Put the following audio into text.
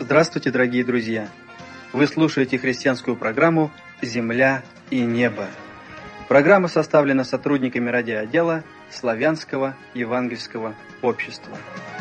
Здравствуйте, дорогие друзья! Вы слушаете христианскую программу «Земля и небо». Программа составлена сотрудниками радиоотдела Славянского евангельского общества.